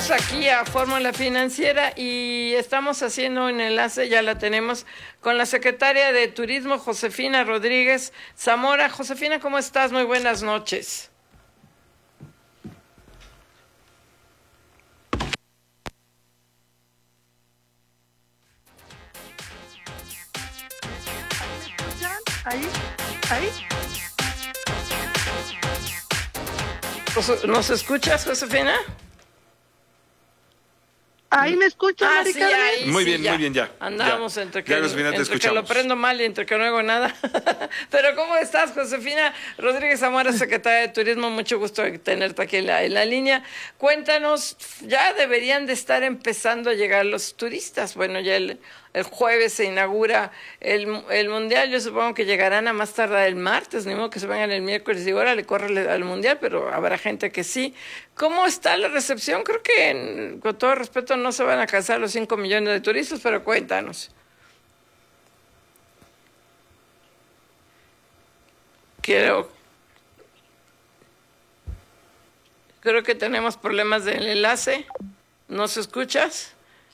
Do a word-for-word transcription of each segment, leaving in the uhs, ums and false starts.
Regresamos aquí a Fórmula Financiera y estamos haciendo un enlace, ya la tenemos, con la secretaria de Turismo, Josefina Rodríguez Zamora. Josefina, ¿cómo estás? Muy buenas noches. Ahí, ahí. ¿Nos escuchas, Josefina? Ahí me escuchas, ah, Mari sí, Carmen? ahí, Muy sí, bien, ya. muy bien, ya. Andamos ya. entre, que, ya, Josefina, te entre que lo prendo mal y entre que no hago nada. Pero ¿cómo estás, Josefina Rodríguez Zamora, secretaria de Turismo? Mucho gusto de tenerte aquí en la, en la línea. Cuéntanos, ya deberían de estar empezando a llegar los turistas. Bueno, ya el, el jueves se inaugura el, el Mundial. Yo supongo que llegarán a más tardar el martes, ni modo que se vengan el miércoles y ahora le corre al Mundial, pero habrá gente que sí. ¿Cómo está la recepción? Creo que, con todo respeto, no se van a alcanzar los cinco millones de turistas, pero cuéntanos. Quiero... Creo que tenemos problemas del enlace. ¿Nos escuchas?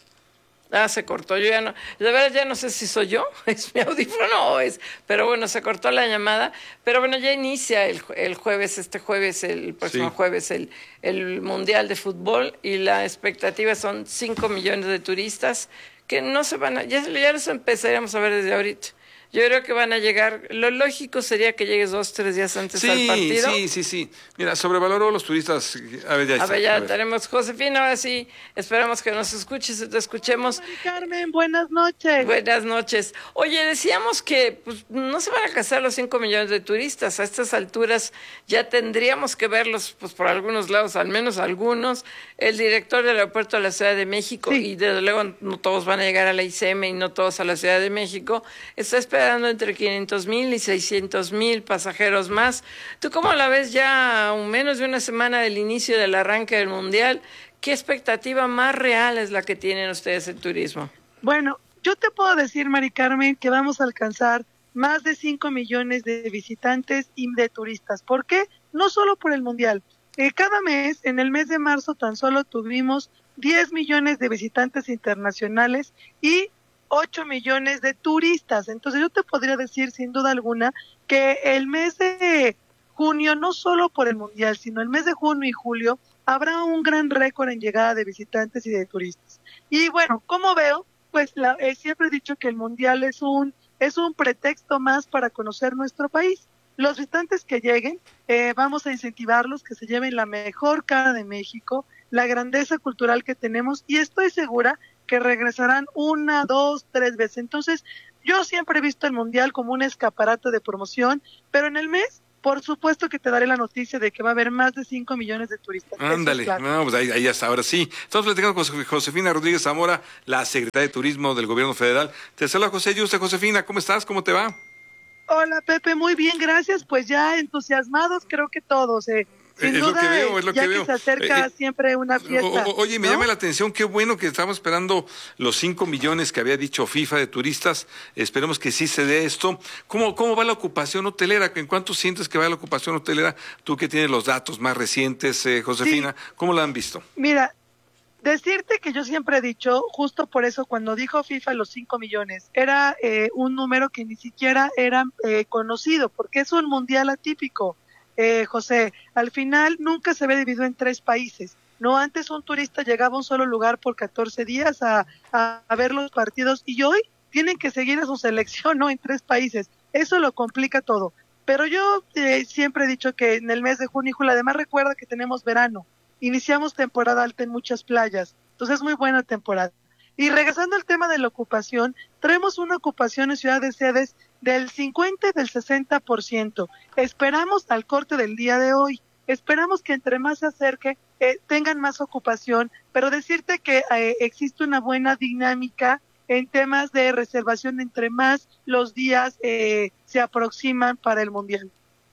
Ah, se cortó. Yo ya no, de verdad ya no sé si soy yo, es mi audífono o es, pero bueno, se cortó la llamada. Pero bueno, ya inicia el, el jueves, este jueves, el próximo sí. jueves, el, el Mundial de Fútbol y la expectativa son cinco millones de turistas que no se van a, ya, ya los empezaríamos a ver desde ahorita. Yo creo que van a llegar, lo lógico sería que llegues dos, tres días antes sí, al partido. Sí, sí, sí. Mira, sobrevaloró los turistas. A ver, ya está. A ver, ya a ver. Tenemos Josefina, ahora sí, esperamos que nos escuches y te escuchemos. Mari Carmen, buenas noches. Buenas noches. Oye, decíamos que pues, no se van a alcanzar los cinco millones de turistas. A estas alturas ya tendríamos que verlos pues por algunos lados, al menos algunos. El director del aeropuerto de la Ciudad de México, sí. y desde luego no todos van a llegar a la I C M y no todos a la Ciudad de México, está esperando dando entre quinientos mil y seiscientos mil pasajeros más. ¿Tú cómo la ves ya a menos de una semana del inicio del arranque del Mundial? ¿Qué expectativa más real es la que tienen ustedes en turismo? Bueno, yo te puedo decir, Mari Carmen, que vamos a alcanzar más de cinco millones de visitantes y de turistas. ¿Por qué? No solo por el Mundial. Eh, cada mes, en el mes de marzo, tan solo tuvimos diez millones de visitantes internacionales y ocho millones de turistas. Entonces yo te podría decir sin duda alguna que el mes de junio, no solo por el Mundial, sino el mes de junio y julio, habrá un gran récord en llegada de visitantes y de turistas. Y bueno, como veo, pues la, eh, siempre he dicho que el Mundial es un, es un pretexto más para conocer nuestro país. Los visitantes que lleguen, eh, vamos a incentivarlos que se lleven la mejor cara de México, la grandeza cultural que tenemos, y estoy segura que regresarán una, dos, tres veces. Entonces, yo siempre he visto el Mundial como un escaparate de promoción, pero en el mes, por supuesto que te daré la noticia de que va a haber más de cinco millones de turistas. Ándale, claro. No, pues ahí, ahí hasta ahora sí. Estamos platicando con Josefina Rodríguez Zamora, la secretaria de Turismo del Gobierno Federal. Te saluda José Yuste. Josefina, ¿cómo estás? ¿Cómo te va? Hola, Pepe, muy bien, gracias. Pues ya entusiasmados, creo que todos, eh. Sin es duda, lo que veo, es lo ya que, que veo. se acerca eh, siempre una fiesta. O, o, oye, me ¿no? llama la atención, qué bueno que estamos esperando los cinco millones que había dicho FIFA de turistas. Esperemos que sí se dé esto. ¿Cómo, cómo va la ocupación hotelera? ¿En cuánto sientes que va la ocupación hotelera? Tú que tienes los datos más recientes, eh, Josefina, sí. ¿Cómo la han visto? Mira, decirte que yo siempre he dicho, justo por eso cuando dijo FIFA los cinco millones, era eh, un número que ni siquiera era eh, conocido, porque es un mundial atípico. Eh, José, al final nunca se ve dividido en tres países. No, antes un turista llegaba a un solo lugar por catorce días a, a, a ver los partidos y hoy tienen que seguir a su selección, ¿no? En tres países. Eso lo complica todo. Pero yo eh, siempre he dicho que en el mes de junio y julio, además recuerda que tenemos verano. Iniciamos temporada alta en muchas playas. Entonces es muy buena temporada. Y regresando al tema de la ocupación, traemos una ocupación en Ciudad de Sedes del cincuenta y del sesenta por ciento. Esperamos al corte del día de hoy, esperamos que entre más se acerque, eh, tengan más ocupación, pero decirte que eh, existe una buena dinámica en temas de reservación entre más los días eh, se aproximan para el Mundial.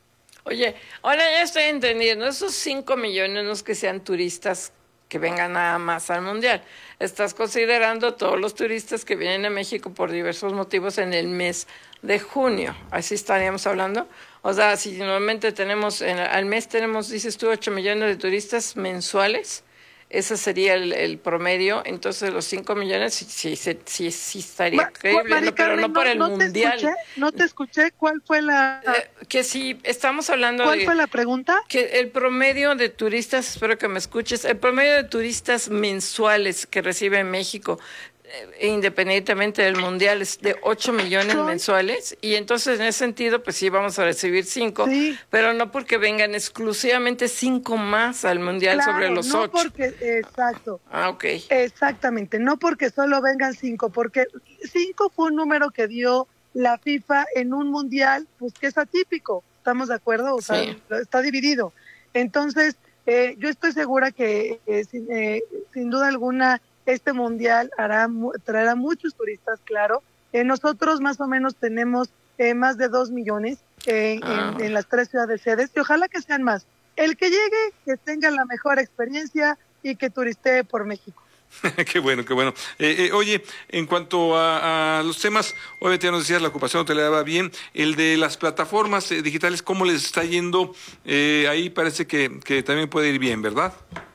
Oye, ahora ya estoy entendiendo, esos cinco millones no es que sean turistas que vengan nada más al Mundial. Estás considerando todos los turistas que vienen a México por diversos motivos en el mes de junio. Así estaríamos hablando. O sea, si normalmente tenemos, en, al mes tenemos, dices tú, ocho millones de turistas mensuales, ese sería el, el promedio, entonces los cinco millones sí, sí, sí, sí, sí estaría Ma- creíble, Mari ¿no? Pero Carmen, no por el no, no te mundial. escuché, no te escuché. ¿Cuál fue la, Eh, que si estamos hablando cuál de fue la pregunta? que el promedio de turistas, espero que me escuches, el promedio de turistas mensuales que recibe México, eh, independientemente del mundial, es de ocho millones Son, mensuales, y entonces en ese sentido, pues sí, vamos a recibir cinco, sí, pero no porque vengan exclusivamente cinco más al mundial sobre claro, los no ocho. porque, exacto, Ah, ok. exactamente, no porque solo vengan cinco, porque cinco fue un número que dio la FIFA en un mundial, pues que es atípico, ¿estamos de acuerdo? O sea, Sí. está dividido. Entonces, eh, yo estoy segura que eh, sin, eh, sin duda alguna este mundial hará mu- traerá muchos turistas, claro. Eh, nosotros más o menos tenemos eh, más de dos millones eh, en, Ah. en las tres ciudades sedes y ojalá que sean más. El que llegue, que tenga la mejor experiencia y que turistee por México. Qué bueno, qué bueno. Eh, eh, oye, en cuanto a, a los temas, obviamente ya nos decías, la ocupación hotelera va bien. El de las plataformas eh, digitales, ¿cómo les está yendo? Eh, ahí parece que, que también puede ir bien, ¿verdad?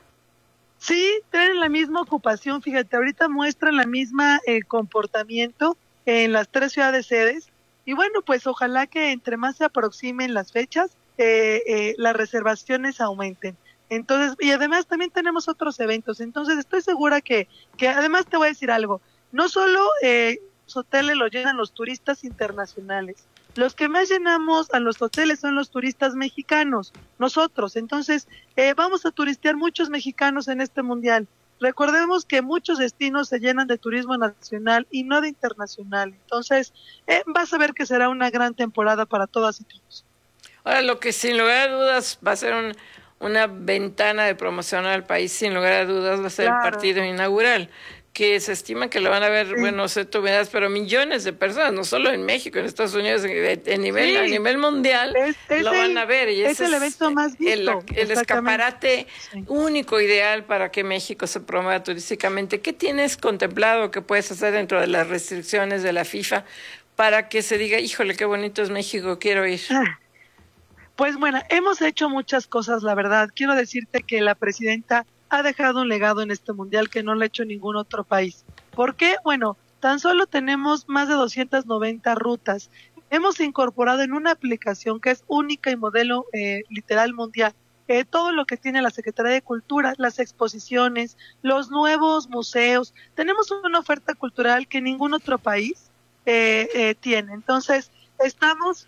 Sí, tienen la misma ocupación, fíjate, ahorita muestran la misma eh, comportamiento en las tres ciudades sedes y bueno, pues ojalá que entre más se aproximen las fechas, eh, eh, las reservaciones aumenten. Entonces, y además también tenemos otros eventos, entonces estoy segura que, que además te voy a decir algo, no solo eh, los hoteles lo llenan los turistas internacionales, los que más llenamos a los hoteles son los turistas mexicanos, nosotros, entonces eh, vamos a turistear muchos mexicanos en este mundial. Recordemos que muchos destinos se llenan de turismo nacional y no de internacional. Entonces, eh, vas a ver que será una gran temporada para todas y todos. Ahora, lo que sin lugar a dudas va a ser un- una ventana de promoción al país, sin lugar a dudas va a ser el Claro, partido inaugural, que se estima que lo van a ver, sí, bueno, no sé tú verás, pero millones de personas, no solo en México, en Estados Unidos, en en nivel, a sí, nivel mundial, es, es lo van el, a ver, y es ese el es evento más el, visto, el exactamente. escaparate Sí. único, ideal para que México se promueva turísticamente. ¿Qué tienes contemplado que puedes hacer dentro de las restricciones de la FIFA para que se diga, híjole, qué bonito es México, quiero ir? Ah, Pues bueno, hemos hecho muchas cosas, la verdad. Quiero decirte que la presidenta ha dejado un legado en este mundial que no lo ha hecho ningún otro país. ¿Por qué? Bueno, tan solo tenemos más de doscientas noventa rutas. Hemos incorporado en una aplicación que es única y modelo eh, literal mundial eh, todo lo que tiene la Secretaría de Cultura, las exposiciones, los nuevos museos. Tenemos una oferta cultural que ningún otro país eh, eh, tiene. Entonces, estamos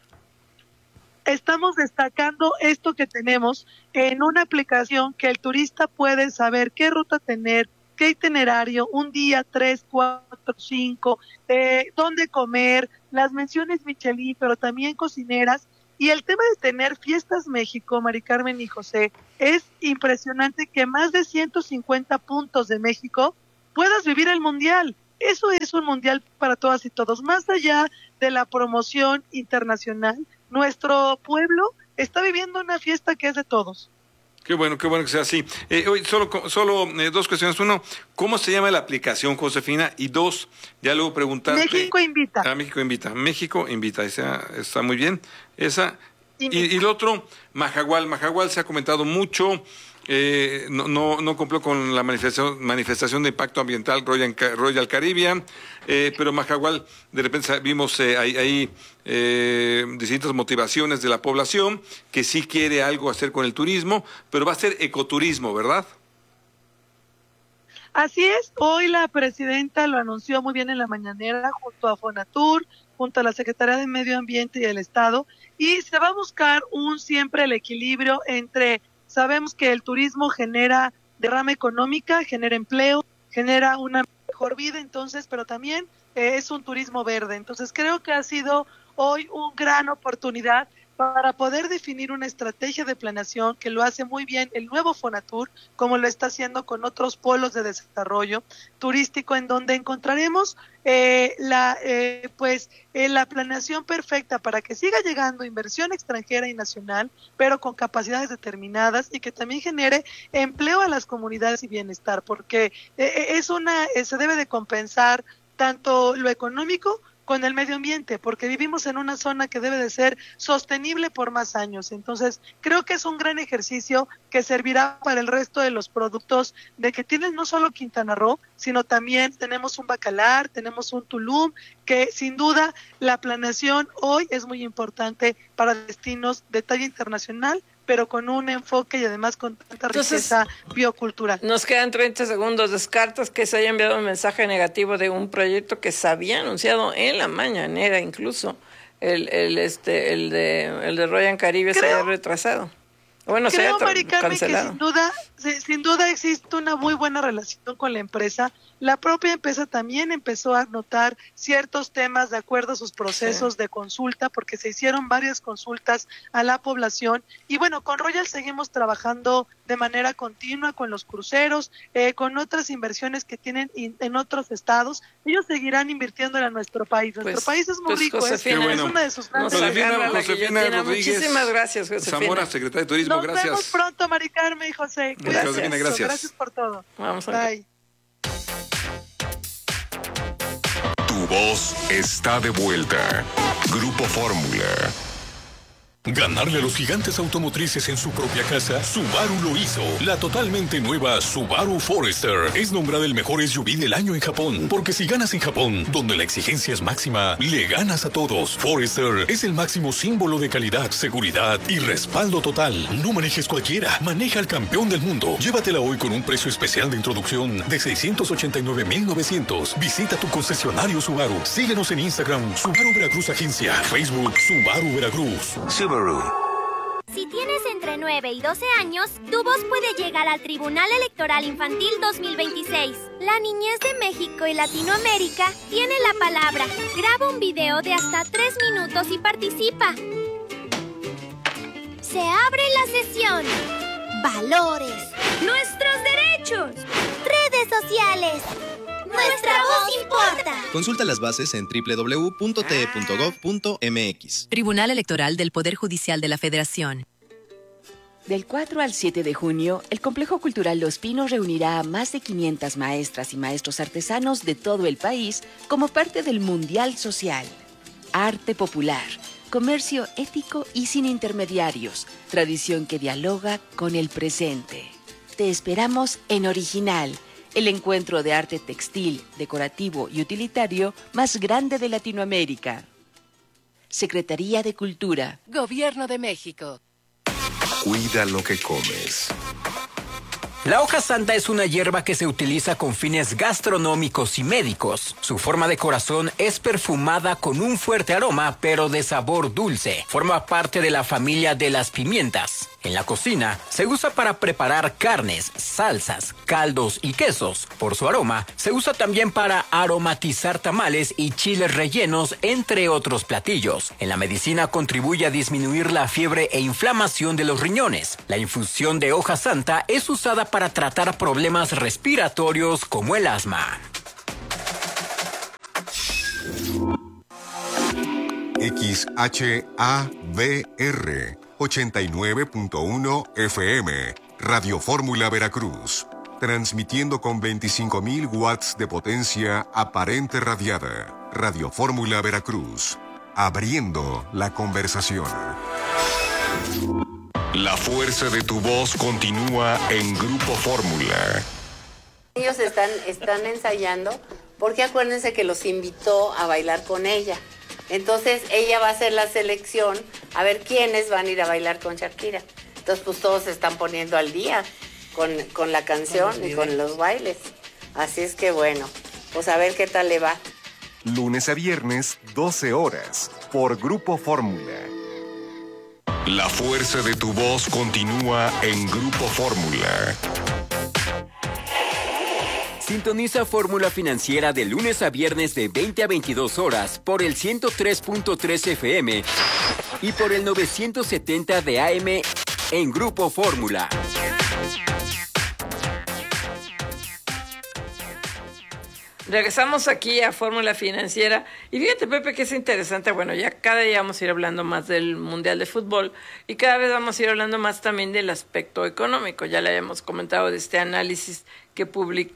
Estamos destacando esto que tenemos en una aplicación que el turista puede saber qué ruta tener, qué itinerario, un día, tres, cuatro, cinco, eh, dónde comer, las menciones Michelin, pero también cocineras. Y el tema de tener Fiestas México, Mari Carmen y José, es impresionante que más de ciento cincuenta puntos de México puedas vivir el mundial. Eso es un mundial para todas y todos, más allá de la promoción internacional. Nuestro pueblo está viviendo una fiesta que es de todos. Qué bueno, qué bueno que sea así. Eh, oye, solo solo eh, dos cuestiones. Uno, ¿cómo se llama la aplicación, Josefina? Y dos, ya luego preguntarte. México invita. Ah, México invita. México invita. Esa está muy bien. Esa. Y, Invita. y el otro, Majagual. Majagual se ha comentado mucho. Eh, no, no, no cumplió con la manifestación, manifestación de impacto ambiental Royal, Royal Caribbean, eh, pero Majagual, de repente vimos eh, ahí, ahí eh, distintas motivaciones de la población que sí quiere algo hacer con el turismo, pero va a ser ecoturismo, ¿verdad? Así es, hoy la presidenta lo anunció muy bien en la mañanera junto a Fonatur, junto a la Secretaría de Medio Ambiente y el Estado, y se va a buscar un siempre el equilibrio entre, sabemos que el turismo genera derrama económica, genera empleo, genera una mejor vida, entonces, pero también eh, es un turismo verde, entonces creo que ha sido hoy una gran oportunidad para poder definir una estrategia de planeación que lo hace muy bien el nuevo Fonatur, como lo está haciendo con otros polos de desarrollo turístico, en donde encontraremos eh, la eh, pues eh, la planeación perfecta para que siga llegando inversión extranjera y nacional, pero con capacidades determinadas y que también genere empleo a las comunidades y bienestar, porque eh, es una eh, se debe de compensar tanto lo económico con el medio ambiente, porque vivimos en una zona que debe de ser sostenible por más años. Entonces, creo que es un gran ejercicio que servirá para el resto de los productos de que tienen no solo Quintana Roo, sino también tenemos un Bacalar, tenemos un Tulum, que sin duda la planeación hoy es muy importante para destinos de talla internacional, pero con un enfoque y además con tanta riqueza Entonces, biocultural. Nos quedan treinta segundos. ¿Descartas que se haya enviado un mensaje negativo de un proyecto que se había anunciado en la mañanera, incluso el el este el de el de Royal Caribe se haya retrasado? Bueno, Creo, se Mari Carmen, que cancelado. sin duda, sin duda existe una muy buena relación con la empresa. La propia empresa también empezó a notar ciertos temas de acuerdo a sus procesos sí. de consulta, porque se hicieron varias consultas a la población. Y bueno, con Royal seguimos trabajando de manera continua con los cruceros, eh, con otras inversiones que tienen in, en otros estados. Ellos seguirán invirtiendo en nuestro país. Nuestro pues, país es muy pues, rico, Josefina, es, bueno. es una de sus grandes... Josefina, Josefina Rodríguez. Muchísimas gracias, Josefina. Zamora, secretaria de Turismo, Nos gracias. Nos vemos pronto, Mari Carmen y José. Gracias. Josefina, gracias. Gracias por todo. Vamos a Bye. Tu voz está de vuelta. Grupo Fórmula. Ganarle a los gigantes automotrices en su propia casa, Subaru lo hizo. La totalmente nueva Subaru Forester es nombrada el mejor S U V del año en Japón. Porque si ganas en Japón, donde la exigencia es máxima, le ganas a todos. Forester es el máximo símbolo de calidad, seguridad y respaldo total. No manejes cualquiera, maneja al campeón del mundo. Llévatela hoy con un precio especial de introducción de seiscientos ochenta y nueve mil novecientos. Visita tu concesionario Subaru. Síguenos en Instagram, Subaru Veracruz Agencia. Facebook, Subaru Veracruz. Subaru. Si tienes entre nueve y doce años, tu voz puede llegar al Tribunal Electoral Infantil dos mil veintiséis. La niñez de México y Latinoamérica tiene la palabra. Graba un video de hasta tres minutos y participa. Se abre la sesión. Valores. Nuestros derechos. Redes sociales. Nuestra voz importa. Consulta las bases en doble u doble u doble u punto t e punto gov punto m x. Tribunal Electoral del Poder Judicial de la Federación. Del cuatro al siete de junio, el Complejo Cultural Los Pinos reunirá a más de quinientas maestras y maestros artesanos de todo el país como parte del Mundial Social. Arte popular, comercio ético y sin intermediarios, tradición que dialoga con el presente. Te esperamos en Original, el encuentro de arte textil, decorativo y utilitario más grande de Latinoamérica. Secretaría de Cultura. Gobierno de México. Cuida lo que comes. La hoja santa es una hierba que se utiliza con fines gastronómicos y médicos. Su forma de corazón es perfumada con un fuerte aroma, pero de sabor dulce. Forma parte de la familia de las pimientas. En la cocina, se usa para preparar carnes, salsas, caldos y quesos. Por su aroma, se usa también para aromatizar tamales y chiles rellenos, entre otros platillos. En la medicina contribuye a disminuir la fiebre e inflamación de los riñones. La infusión de hoja santa es usada para tratar problemas respiratorios como el asma. X H A V R ochenta y nueve punto uno F M, Radio Fórmula Veracruz, transmitiendo con veinticinco mil watts de potencia aparente radiada. Radio Fórmula Veracruz, abriendo la conversación. La fuerza de tu voz continúa en Grupo Fórmula. Ellos están, están ensayando porque acuérdense que los invitó a bailar con ella. Entonces ella va a hacer la selección a ver quiénes van a ir a bailar con Shakira. Entonces pues todos se están poniendo al día con, con la canción y con los bailes. Así es que bueno, pues a ver qué tal le va. Lunes a viernes, doce horas, por Grupo Fórmula. La fuerza de tu voz continúa en Grupo Fórmula. Sintoniza Fórmula Financiera de lunes a viernes de veinte a veintidós horas por el ciento tres punto tres F M y por el novecientos setenta de A M en Grupo Fórmula. Regresamos aquí a Fórmula Financiera y fíjate, Pepe, que es interesante. Bueno, ya cada día vamos a ir hablando más del Mundial de Fútbol y cada vez vamos a ir hablando más también del aspecto económico. Ya le habíamos comentado de este análisis que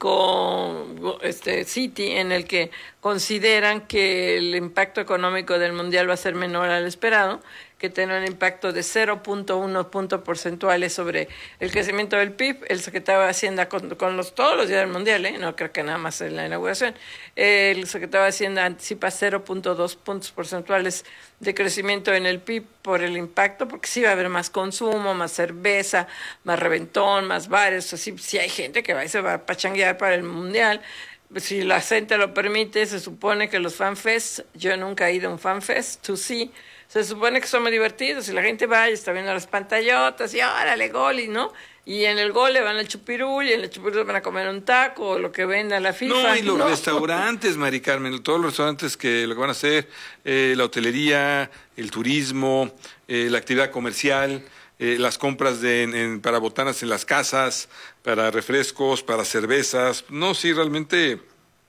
publicó este Citi, en el que consideran que el impacto económico del Mundial va a ser menor al esperado, que tiene un impacto de cero punto uno puntos porcentuales sobre el crecimiento del P I B. El secretario de Hacienda, con, con los, todos los días del Mundial, ¿eh? No creo que nada más en la inauguración, el secretario de Hacienda anticipa cero punto dos puntos porcentuales de crecimiento en el P I B por el impacto, porque sí va a haber más consumo, más cerveza, más reventón, más bares. Así, sí hay gente que va y se va a pachanguear para el Mundial. Si la gente lo permite, se supone que los fanfests, yo nunca he ido a un fanfest, tú sí, se supone que son muy divertidos, y la gente va y está viendo las pantallotas, y órale, gol, y ¿no? Y en el gol le van al chupirul, y en el chupirul van a comer un taco, o lo que venda la FIFA. No, y los ¿no? restaurantes, Mari Carmen, todos los restaurantes que lo que van a hacer, eh, la hotelería, el turismo, eh, la actividad comercial, eh, las compras de, en, en, para botanas en las casas, para refrescos, para cervezas. No, sí, realmente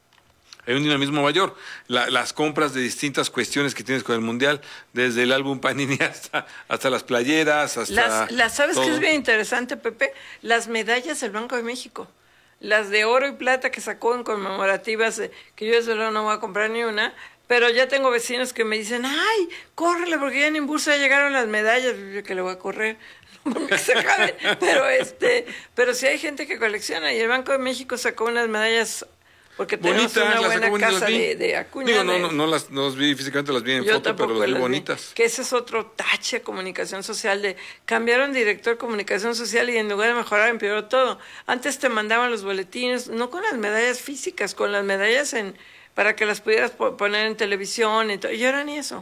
hay un dinamismo mayor. La, las compras de distintas cuestiones que tienes con el Mundial, desde el álbum Panini hasta, hasta las playeras, hasta Las, las ¿sabes todo. qué es bien interesante, Pepe? Las medallas del Banco de México. Las de oro y plata que sacó en conmemorativas, eh, que yo desde luego no voy a comprar ni una, pero ya tengo vecinos que me dicen, ay, córrele, porque ya en Imbursa ya llegaron las medallas. Yo que le voy a correr, que se acaben. Pero, este, pero sí hay gente que colecciona, y el Banco de México sacó unas medallas, porque tenemos bonitas, una buena las casa de, de Acuña. Digo, no, no, no, las, no las vi físicamente, las vi en Yo foto, pero las vi las bonitas. Vi. Que ese es otro tache de comunicación social, de cambiaron director de comunicación social y en lugar de mejorar empeoró todo. Antes te mandaban los boletines, no con las medallas físicas, con las medallas en para que las pudieras poner en televisión y todo, y ahora ni eso.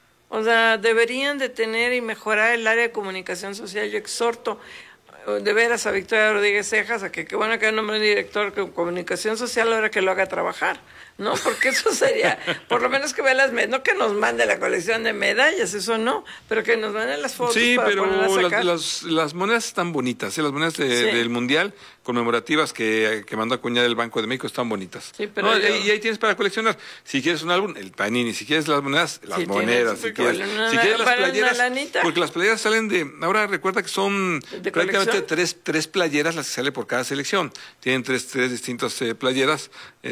O sea, deberían de tener y mejorar el área de comunicación social. Yo exhorto de veras a Victoria Rodríguez Cejas a que qué bueno que hay un nombre de director de comunicación social ahora que lo haga trabajar, ¿no? Porque eso sería, por lo menos que vea las medallas, no que nos mande la colección de medallas, eso no, pero que nos mande las fotos. Sí, para pero las, las, las monedas están bonitas, ¿eh? Las monedas de, sí. del Mundial conmemorativas que, que mandó a acuñar el Banco de México están bonitas. Sí, pero no, yo... y ahí tienes para coleccionar. Si quieres un álbum, el Panini. Si quieres las monedas, las sí, monedas. Si quieres, una, si quieres las playeras, lanita. Porque las playeras salen de... Ahora recuerda que son ¿De prácticamente tres, tres playeras las que sale por cada selección. Tienen tres, tres distintas eh, playeras.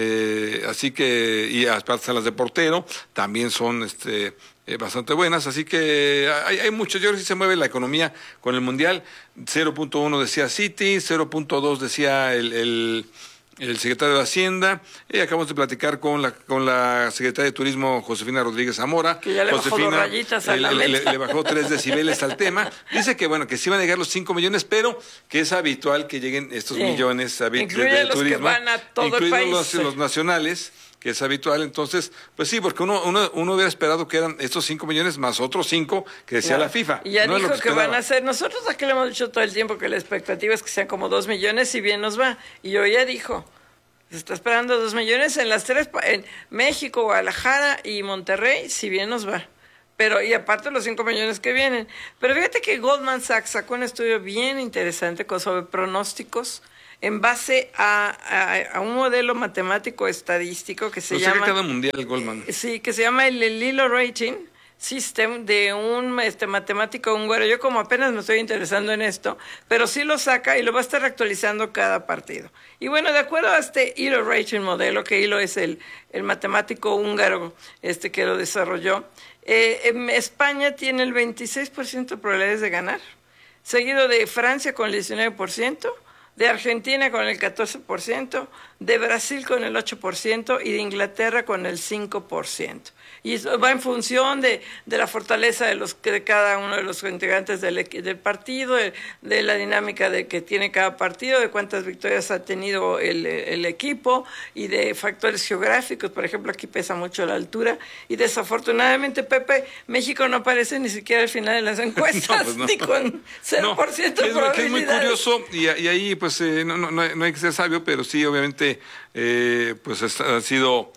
Eh, así que... Y aparte están las de portero. También son... este Eh, bastante buenas, así que hay, hay mucho. Yo creo que sí se mueve la economía con el Mundial. cero punto uno decía Citi, cero punto dos decía el, el, el secretario de Hacienda. Y acabamos de platicar con la con la secretaria de Turismo, Josefina Rodríguez Zamora. Que ya le Josefina, bajó dos rayitas a la le, le, le bajó tres decibeles al tema. Dice que bueno, que sí van a llegar los cinco millones, pero que es habitual que lleguen estos sí. millones a, de, de los turismo, que van a todo incluidos el país. Los, los nacionales, que es habitual. Entonces, pues sí, porque uno, uno, uno hubiera esperado que eran estos cinco millones más otros cinco que decía claro. la FIFA. Y ya no dijo es que, que van a ser, nosotros aquí le hemos dicho todo el tiempo que la expectativa es que sean como dos millones, si bien nos va. Y hoy ya dijo, se está esperando dos millones en las tres, en México, Guadalajara y Monterrey, si bien nos va. Pero, y aparte los cinco millones que vienen. Pero fíjate que Goldman Sachs sacó un estudio bien interesante sobre pronósticos en base a, a, a un modelo matemático estadístico que se no sé llama... que cada mundial, Goldman. Sí, que se llama el, el Lilo Rating System, de un este, matemático húngaro. Yo como apenas me estoy interesando en esto, pero sí lo saca y lo va a estar actualizando cada partido. Y bueno, de acuerdo a este Lilo Rating modelo, que Lilo es el, el matemático húngaro este que lo desarrolló, eh, en España tiene el veintiséis por ciento de probabilidades de ganar, seguido de Francia con el diecinueve por ciento, de Argentina con el catorce por ciento, de Brasil con el ocho por ciento y de Inglaterra con el cinco por ciento. Y eso va en función de, de la fortaleza de, los, de cada uno de los integrantes del, del partido, de, de la dinámica de que tiene cada partido, de cuántas victorias ha tenido el, el equipo y de factores geográficos. Por ejemplo, aquí pesa mucho la altura. Y desafortunadamente, Pepe, México no aparece ni siquiera al final de las encuestas, no, pues no. ni con cero por ciento no, de probabilidades. Es muy curioso y, y ahí pues eh, no, no, no hay que ser sabio, pero sí, obviamente, eh, pues ha sido...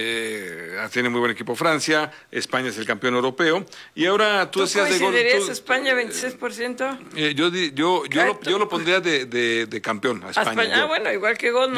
Eh, tiene muy buen equipo Francia, España es el campeón europeo, y ahora tú, ¿Tú decías de gol. ¿Coincidirías España veintiséis por ciento? Eh, yo yo yo lo, yo lo pondría de, de, de campeón a España. a España. Ah, bueno, igual que Goldman. Yo,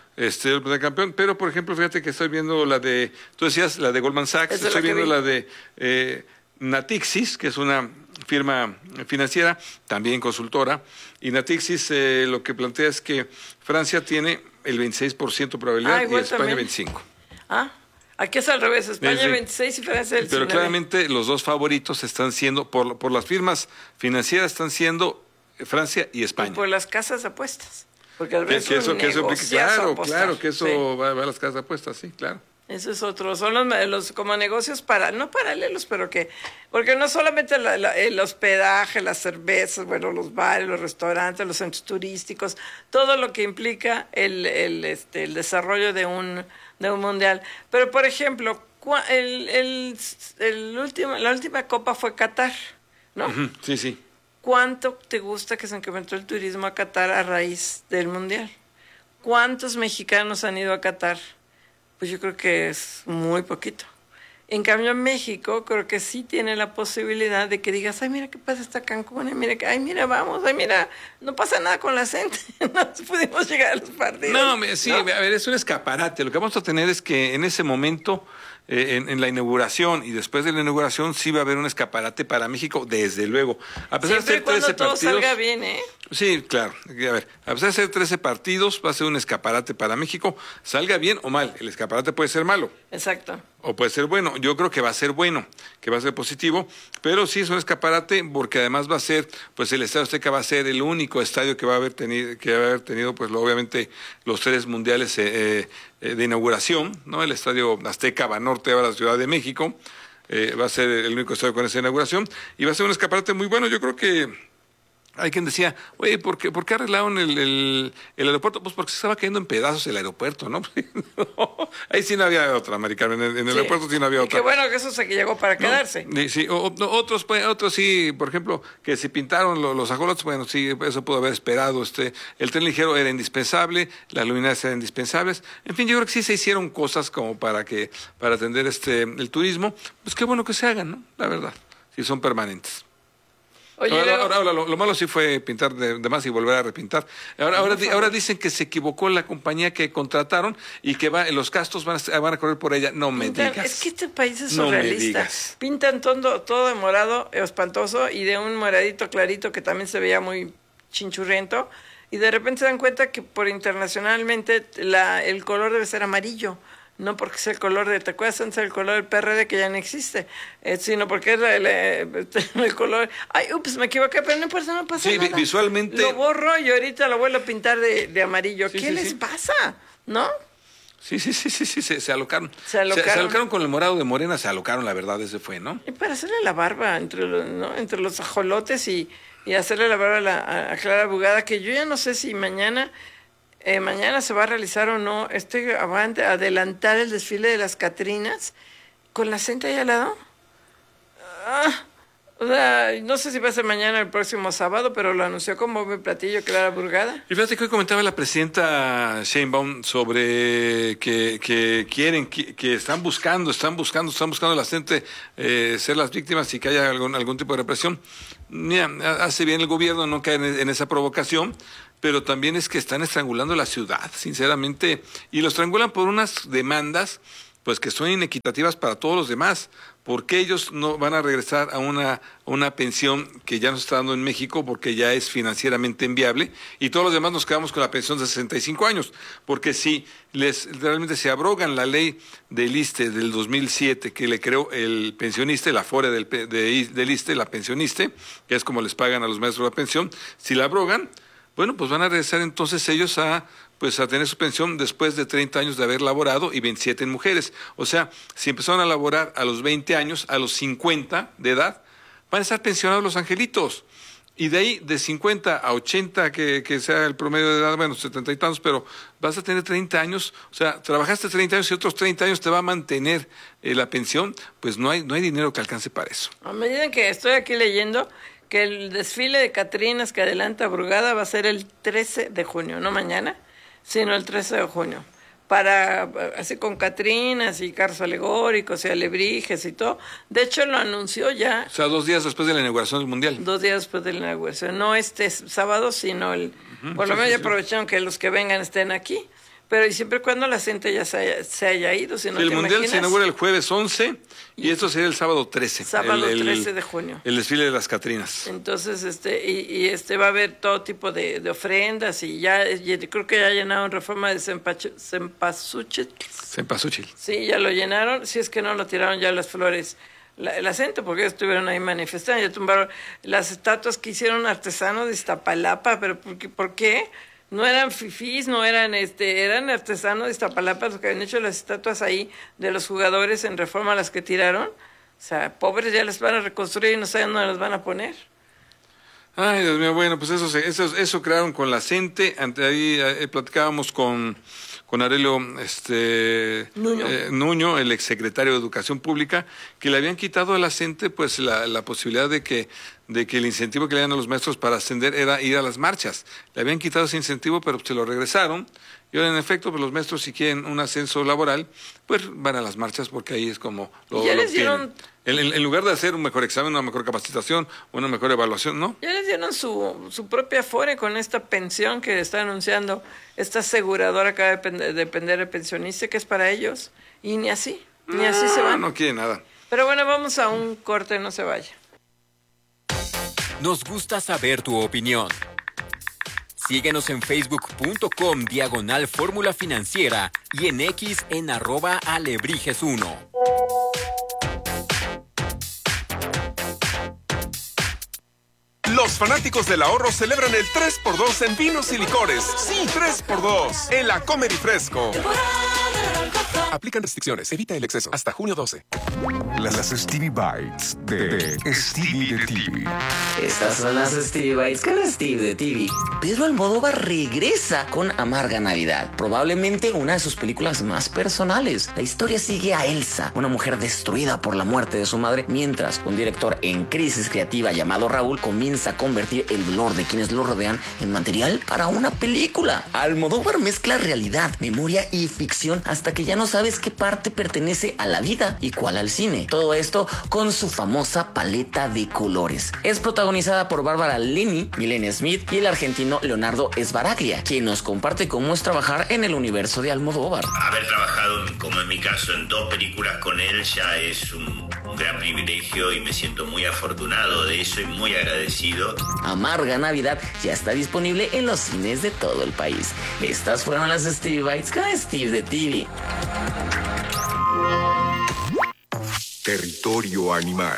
Este, el campeón, pero por ejemplo, fíjate que estoy viendo la de, tú decías, la de Goldman Sachs, Esa es estoy la que viendo vi. la de eh, Natixis, que es una firma financiera, también consultora, y Natixis eh, lo que plantea es que Francia tiene el veintiséis por ciento de probabilidad Ah, y igual España también. veinticinco. Ah, aquí es al revés, España Sí. veintiséis y Francia el Pero diecinueve. claramente los dos favoritos están siendo, por, por las firmas financieras, están siendo Francia y Y España. por las casas de apuestas. Porque al Que, revés que es eso, un que eso implica- negociazo claro, apostar. claro, que eso Sí. va, va a las casas de apuestas, sí, claro. Eso es otro, son los, los como negocios para, no paralelos, pero que, porque no solamente la- la- el hospedaje, las cervezas, bueno, los bares, los restaurantes, los centros turísticos, todo lo que implica el, el, este, el desarrollo de un, de un mundial. Pero, por ejemplo, cua- el, el, el último, la última copa fue Qatar, ¿no? Ujú, sí, sí. ¿Cuánto te gusta que se incrementó el turismo a Qatar a raíz del mundial? ¿Cuántos mexicanos han ido a Qatar? Pues yo creo que es muy poquito. En cambio, en México creo que sí tiene la posibilidad de que digas, ay, mira qué pasa esta Cancún, ay, mira, que- ay, mira, vamos, ay, mira, no pasa nada con la gente, no pudimos llegar a los partidos. No, me- sí, ¿no? a ver, es un escaparate. Lo que vamos a tener es que en ese momento, eh, en, en la inauguración y después de la inauguración, sí va a haber un escaparate para México, desde luego. A pesar Siempre y de ser cuando trece todo partidos. salga bien, ¿eh? Sí, claro. A ver, a pesar de ser trece partidos, va a ser un escaparate para México. Salga bien o mal, el escaparate puede ser malo. Exacto. O puede ser bueno. Yo creo que va a ser bueno, que va a ser positivo, pero sí es un escaparate porque además va a ser, pues el Estadio Azteca va a ser el único estadio que va a haber tenido, que va a haber tenido, pues lo- obviamente los tres mundiales eh, eh, de inauguración, ¿no? El Estadio Azteca Banorte, ahora la Ciudad de México, eh, va a ser el único estadio con esa inauguración y va a ser un escaparate muy bueno. Yo creo que hay quien decía, oye, ¿por qué, ¿por qué arreglaron el, el, el aeropuerto? Pues porque se estaba cayendo en pedazos el aeropuerto, ¿no? No, ahí sí no había otra, Mari Carmen, en, en el Sí. aeropuerto sí no había Y otra. qué bueno que eso se llegó para ¿no? quedarse. Sí, sí, o- o- no, otros, pues, otros sí, por ejemplo, que se pintaron lo- los ajolotes, bueno, sí, eso pudo haber esperado. Este, el tren ligero era indispensable, las luminarias eran indispensables. En fin, yo creo que sí se hicieron cosas como para que, para atender este, el turismo. Pues qué bueno que se hagan, ¿no? La verdad, si son permanentes. Oye, ahora, luego- ahora- ahora lo, lo malo sí fue pintar de, de más y volver a repintar. Ahora, ahora, di- ahora dicen que se equivocó la compañía que contrataron y que va, los gastos van a, van a correr por ella. No me Pintan- digas. es que este país es No me surrealista. digas. Pintan todo, todo de morado, espantoso, y de un moradito clarito que también se veía muy chinchurriento, y de repente se dan cuenta que por internacionalmente la, el color debe ser amarillo, no porque sea el color de, ¿te acuerdas antes el color del P R D que ya no existe? Eh, sino porque es la- la- el color, ay, ups, me equivoqué, pero no pasa, no pasa Sí, vi- nada. visualmente- Lo borro y ahorita lo vuelvo a pintar de, de amarillo. Sí, ¿Qué sí, les sí. pasa? ¿No? Sí, sí, sí, sí, sí, se, se alocaron. Se alocaron. Se, alocaron con el morado de Morena, se alocaron, la verdad, ese fue, ¿no? Y para hacerle la barba entre los, ¿no? entre los ajolotes y, y hacerle la barba a, la, a- a Clara Bugada, que yo ya no sé si mañana eh, mañana se va a realizar o no, este va a adelantar el desfile de las Catrinas con la cinta ahí al lado. Ah, o sea, no sé si va a ser mañana o el próximo sábado, pero lo anunció con bombo y platillo Clara Burgada. Y fíjate que hoy comentaba la presidenta Sheinbaum sobre que, que quieren, que, que están buscando, están buscando, están buscando la gente eh, ser las víctimas y que haya algún, algún tipo de represión. Mira, hace bien el gobierno no caer en, en esa provocación, pero también es que están estrangulando la ciudad, sinceramente, y lo estrangulan por unas demandas pues que son inequitativas para todos los demás. ¿Por qué ellos no van a regresar a una, una pensión que ya nos está dando en México porque ya es financieramente inviable? Y todos los demás nos quedamos con la pensión de sesenta y cinco años. Porque si les realmente se abrogan la ley del ISSSTE del dos mil siete que le creó el pensionista, el afore del, pe- de- del ISSSTE, la pensioniste, que es como les pagan a los maestros la pensión, si la abrogan, bueno, pues van a regresar entonces ellos a pues a tener su pensión después de treinta años de haber laborado y veintisiete en mujeres. O sea, si empezaron a laborar a los veinte años, a los cincuenta de edad, van a estar pensionados los angelitos. Y de ahí, de cincuenta a ochenta, que, que sea el promedio de edad, bueno, setenta y tantos, pero vas a tener treinta años, o sea, trabajaste treinta años y otros treinta años te va a mantener eh, la pensión, pues no hay, no hay dinero que alcance para eso. A medida que estoy aquí leyendo que el desfile de Catrinas que adelanta Brugada va a ser el trece de junio, no mañana, sino el trece de junio, para, así con Catrinas y carros alegóricos y alebrijes y todo. De hecho, lo anunció ya O sea, dos días después de la inauguración del Mundial. dos días después de la inauguración, no este sábado, sino el, Ujú, por lo sí, menos sí, ya sí. aprovecharon que los que vengan estén aquí, Pero y siempre y cuando la gente ya se haya, se haya ido. Si no sí, el te Mundial imaginas, se inaugura el jueves once y esto sería el sábado trece. Sábado el, el, trece de junio. El desfile de las Catrinas. Entonces, este, y, y este va a haber todo tipo de, de ofrendas y ya, y creo que ya llenaron Reforma de Cempasúchil. Cempasúchil. Sí, ya lo llenaron, si es que no lo tiraron ya las flores. La, la gente, porque estuvieron ahí manifestando, ya tumbaron las estatuas que hicieron artesanos de Iztapalapa, pero ¿por qué? ¿Por qué? No eran fifís, no eran, este, eran artesanos de Iztapalapa los que habían hecho las estatuas ahí de los jugadores en Reforma, las que tiraron. O sea, pobres ya las van a reconstruir y no saben dónde las van a poner. Ay, Dios mío, bueno, pues eso, eso, eso crearon con la gente. Ante ahí eh, platicábamos con, con Aurelio este, Nuño. Eh, Nuño, el exsecretario de Educación Pública, que le habían quitado a la gente pues la, la posibilidad de que, de que el incentivo que le dan a los maestros para ascender era ir a las marchas. Le habían quitado ese incentivo, pero se lo regresaron. Y ahora, en efecto, pues los maestros, si quieren un ascenso laboral, pues van a las marchas porque ahí es como lo, ya lo les dieron... En, en, en lugar de hacer un mejor examen, una mejor capacitación, una mejor evaluación, ¿no? Ya les dieron su, su propia afore con esta pensión que está anunciando esta aseguradora que va a depender, depender del pensionista, que es para ellos. Y ni así, ni así se van. No quiere nada. Pero bueno, vamos a un corte, no se vaya. Nos gusta saber tu opinión. Síguenos en facebook.com diagonal fórmula financiera y en X en arroba alebrijes uno. Los fanáticos del ahorro celebran el tres por dos en vinos y licores. Sí, tres por dos en la Comer y Fresco. Aplican restricciones. Evita el exceso. Hasta junio doce. Las Stevie Bites de Stevie de T V. Estas son las Stevie Bites con Steve de T V. Pedro Almodóvar regresa con Amarga Navidad, probablemente una de sus películas más personales. La historia sigue a Elsa, una mujer destruida por la muerte de su madre, mientras un director en crisis creativa llamado Raúl comienza a convertir el dolor de quienes lo rodean en material para una película. Almodóvar mezcla realidad, memoria y ficción hasta que ya no sabes qué parte pertenece a la vida y cuál al cine. Todo esto con su famosa paleta de colores. Es protagonizada por Bárbara Linney, Milena Smith y el argentino Leonardo Sbaraglia, quien nos comparte cómo es trabajar en el universo de Almodóvar. Haber trabajado, como en mi caso, en dos películas con él ya es un, un gran privilegio y me siento muy afortunado de eso y muy agradecido. Amarga Navidad ya está disponible en los cines de todo el país. Estas fueron las Stevie Bites con Steve de T V. Territorio animal.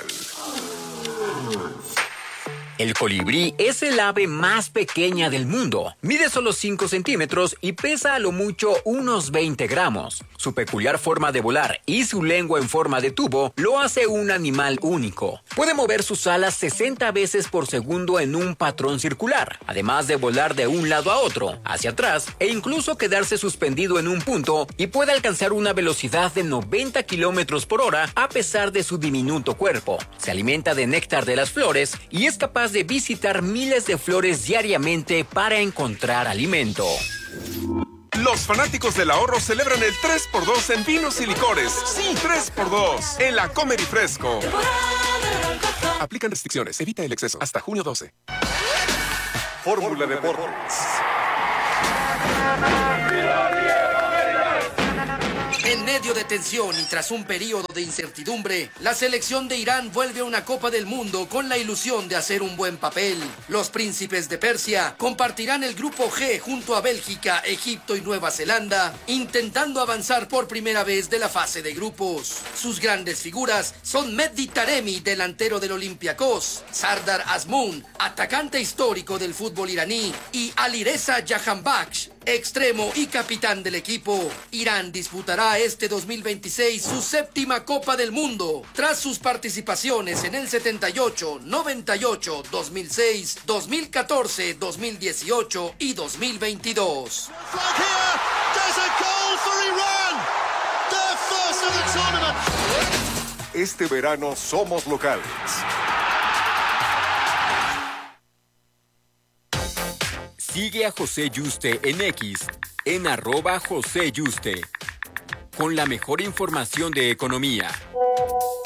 El colibrí es el ave más pequeña del mundo. Mide solo cinco centímetros y pesa a lo mucho unos veinte gramos. Su peculiar forma de volar y su lengua en forma de tubo lo hace un animal único. Puede mover sus alas sesenta veces por segundo en un patrón circular, además de volar de un lado a otro, hacia atrás e incluso quedarse suspendido en un punto, y puede alcanzar una velocidad de noventa kilómetros por hora a pesar de su diminuto cuerpo. Se alimenta de néctar de las flores y es capaz de visitar miles de flores diariamente para encontrar alimento. Los fanáticos del ahorro celebran el tres por dos en vinos y licores. Sí, tres por dos en la Comer y Fresco. Aplican restricciones. Evita el exceso. Hasta junio doce. Fórmula Deportes. En medio de tensión y tras un periodo de incertidumbre, la selección de Irán vuelve a una Copa del Mundo con la ilusión de hacer un buen papel. Los príncipes de Persia compartirán el grupo G junto a Bélgica, Egipto y Nueva Zelanda, intentando avanzar por primera vez de la fase de grupos. Sus grandes figuras son Mehdi Taremi, delantero del Olympiacos, Sardar Azmoun, atacante histórico del fútbol iraní, y Alireza Jahanbakhsh, extremo y capitán del equipo. Irán disputará este dos mil veintiséis su séptima Copa del Mundo, tras sus participaciones en el setenta y ocho, noventa y ocho, dos mil seis, dos mil catorce, dos mil dieciocho y dos mil veintidós. Este verano somos locales. Sigue a José Yuste en X, en arroba José Yuste, con la mejor información de economía,